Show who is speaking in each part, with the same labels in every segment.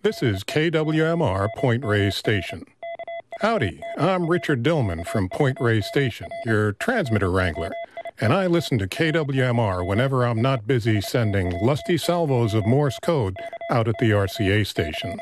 Speaker 1: This is KWMR Point Reyes Station. Howdy, I'm Richard Dillman from Point Reyes Station, your transmitter wrangler, and I listen to KWMR whenever I'm not busy sending lusty salvos of Morse code out at the RCA station.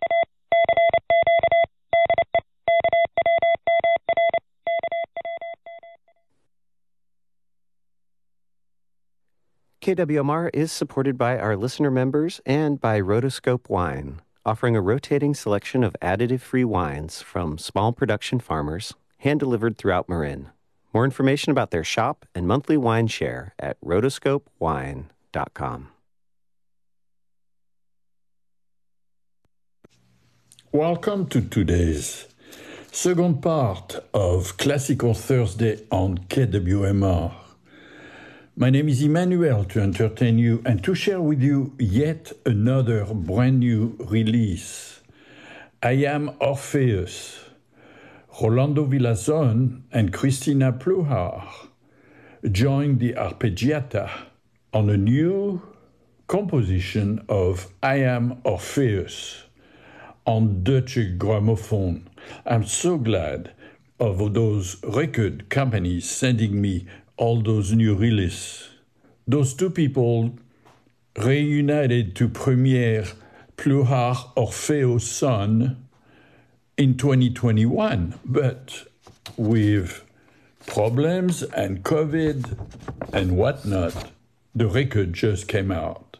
Speaker 2: KWMR is supported by our listener members and by Rotoscope Wine, offering a rotating selection of additive-free wines from small production farmers, hand-delivered throughout Marin. More information about their shop and monthly wine share at rotoscopewine.com.
Speaker 3: Welcome to today's second part of Classical Thursday on KWMR. My name is Emmanuel, to entertain you and to share with you yet another brand new release. I Am Orpheus. Rolando Villazon and Christina Pluhar joined the Arpeggiata on a new composition of I Am Orpheus on Deutsche Grammophon. I'm so glad of those record companies sending me all those new releases. Those two people reunited to premiere Pluhar Orpheus Son in 2021, but with problems and COVID and whatnot, the record just came out.